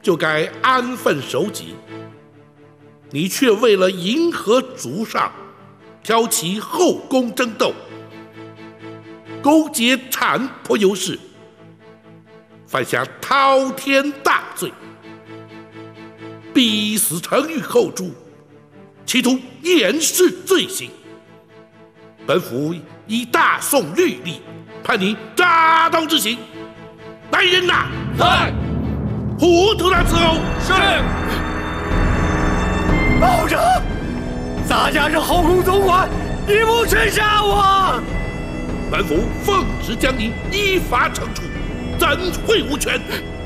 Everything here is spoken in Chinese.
就该安分守己。你却为了迎合族上，挑起后宫争斗，勾结产婆尤氏，犯下滔天大罪，逼死程昱后主，企图掩饰罪行。本府以大宋律例，判你扎刀之刑。来人呐！ 来！ 糊涂他伺候。 是。 保着！洒家是后宫总管，你不去杀我！ 本府奉旨将你依法惩处，怎会无权？